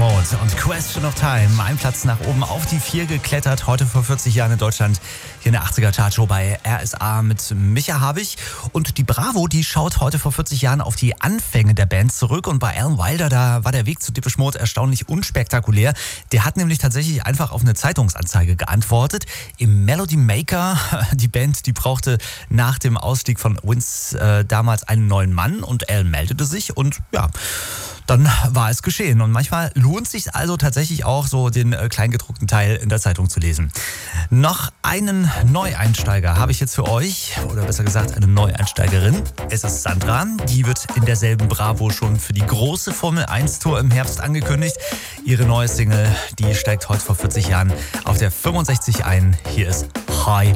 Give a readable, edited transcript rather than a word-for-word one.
Mode und Question of Time. Ein Platz nach oben auf die 4 geklettert. Heute vor 40 Jahren in Deutschland. Hier in der 80er Chartshow bei RSA mit Micha Habich. Und die Bravo, die schaut heute vor 40 Jahren auf die Anfänge der Band zurück. Und bei Alan Wilder, da war der Weg zu Depeche Mode erstaunlich unspektakulär. Der hat nämlich tatsächlich einfach auf eine Zeitungsanzeige geantwortet. Im Melody Maker, die Band, die brauchte nach dem Ausstieg von Vince damals einen neuen Mann. Und Alan meldete sich und ja, dann war es geschehen. Und manchmal lohnt es sich also tatsächlich auch, so den kleingedruckten Teil in der Zeitung zu lesen. Noch einen Neueinsteiger habe ich jetzt für euch, oder besser gesagt eine Neueinsteigerin. Es ist Sandra. Die wird in derselben Bravo schon für die große Formel-1-Tour im Herbst angekündigt. Ihre neue Single, die steigt heute vor 40 Jahren auf der 65 ein. Hier ist High